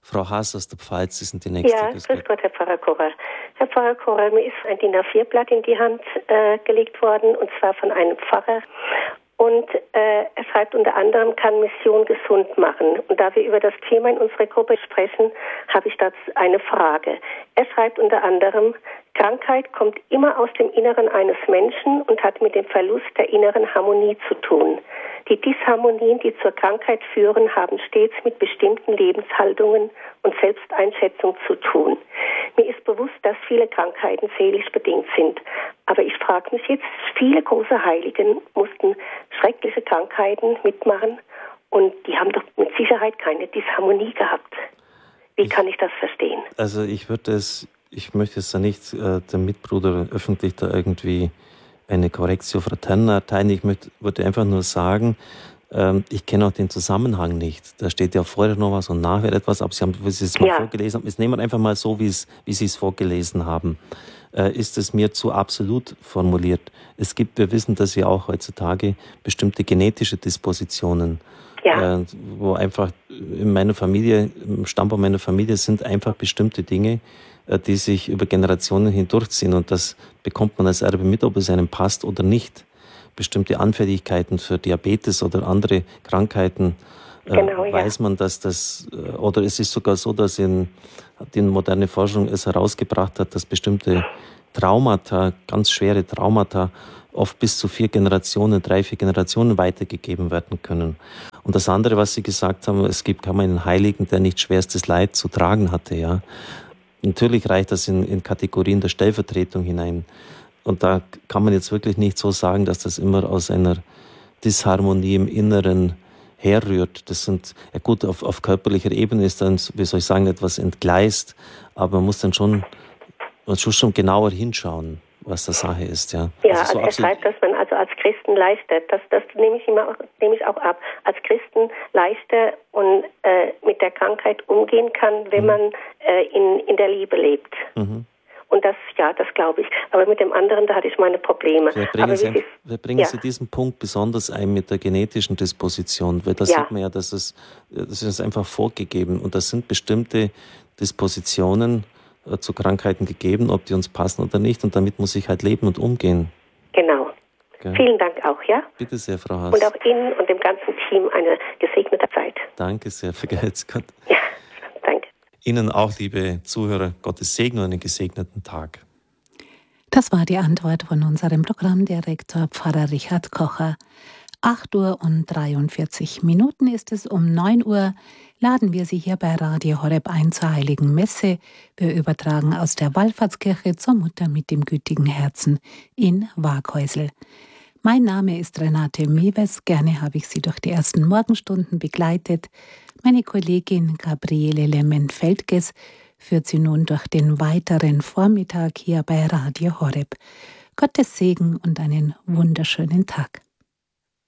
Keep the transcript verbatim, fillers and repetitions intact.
Frau Haas aus der Pfalz, Sie sind die Nächste. Ja, grüß Gott, Herr Pfarrer Kocher. Herr Pfarrer Kocher, mir ist ein D I N A vier Blatt in die Hand äh, gelegt worden, und zwar von einem Pfarrer. Und äh, er schreibt unter anderem, kann Mission gesund machen. Und da wir über das Thema in unserer Gruppe sprechen, habe ich dazu eine Frage. Er schreibt unter anderem, Krankheit kommt immer aus dem Inneren eines Menschen und hat mit dem Verlust der inneren Harmonie zu tun. Die Disharmonien, die zur Krankheit führen, haben stets mit bestimmten Lebenshaltungen und Selbsteinschätzung zu tun. Mir ist bewusst, dass viele Krankheiten seelisch bedingt sind. Aber ich frage mich jetzt, viele große Heiligen mussten schreckliche Krankheiten mitmachen und die haben doch mit Sicherheit keine Disharmonie gehabt. Wie ich, kann ich das verstehen? Also ich würde es, ich möchte es da nicht äh, dem Mitbruder öffentlich da irgendwie eine Correctio Fraterna erteilen. Ich möchte, würde einfach nur sagen, ähm, ich kenne auch den Zusammenhang nicht. Da steht ja vorher noch was und nachher etwas, aber Sie haben, wie Sie es mal ja. vorgelesen haben, jetzt nehmen wir einfach mal so, wie es, wie Sie es vorgelesen haben. Äh, ist es mir zu absolut formuliert. Es gibt, wir wissen das ja auch heutzutage, bestimmte genetische Dispositionen, ja. äh, wo einfach in meiner Familie, im Stammbaum meiner Familie sind einfach bestimmte Dinge, die sich über Generationen hindurchziehen, und das bekommt man als Erbe mit, ob es einem passt oder nicht. Bestimmte Anfälligkeiten für Diabetes oder andere Krankheiten, genau, äh, weiß ja. man, dass das, oder es ist sogar so, dass in, die moderne Forschung es herausgebracht hat, dass bestimmte Traumata, ganz schwere Traumata, oft bis zu vier Generationen, drei, vier Generationen weitergegeben werden können. Und das andere, was Sie gesagt haben, es gibt kaum einen Heiligen, der nicht schwerstes Leid zu tragen hatte, ja. Natürlich reicht das in, in Kategorien der Stellvertretung hinein. Und da kann man jetzt wirklich nicht so sagen, dass das immer aus einer Disharmonie im Inneren herrührt. Das sind, ja gut, auf, auf körperlicher Ebene ist dann, wie soll ich sagen, etwas entgleist, aber man muss dann schon, man muss schon genauer hinschauen, was das Sache ist, ja. Ja, also, so also er schreibt, dass man also als Christen leichter, das, das nehme ich immer auch, nehme ich auch ab, als Christen leichter und äh, mit der Krankheit umgehen kann, wenn mhm. man äh, in, in der Liebe lebt. Mhm. Und das, ja, das glaube ich. Aber mit dem anderen, da hatte ich meine Probleme. Wir bringen, Aber Sie, ist, wir bringen ja. Sie diesen Punkt besonders ein mit der genetischen Disposition, weil da ja. sieht man ja, dass es, das ist einfach vorgegeben, und das sind bestimmte Dispositionen zu Krankheiten gegeben, ob die uns passen oder nicht, und damit muss ich halt leben und umgehen. Genau. Okay. Vielen Dank auch, ja? Bitte sehr, Frau Haas. Und auch Ihnen und dem ganzen Team eine gesegnete Zeit. Danke sehr, vergelt's Gott. Ja, danke. Ihnen auch, liebe Zuhörer, Gottes Segen und einen gesegneten Tag. Das war die Antwort von unserem Programmdirektor Pfarrer Richard Kocher. acht Uhr und dreiundvierzig Minuten ist es, um neun Uhr laden wir Sie hier bei Radio Horeb ein zur Heiligen Messe. Wir übertragen aus der Wallfahrtskirche zur Mutter mit dem gütigen Herzen in Waaghäusel. Mein Name ist Renate Mewes. Gerne habe ich Sie durch die ersten Morgenstunden begleitet. Meine Kollegin Gabriele Lemmen-Feldges führt Sie nun durch den weiteren Vormittag hier bei Radio Horeb. Gottes Segen und einen wunderschönen Tag.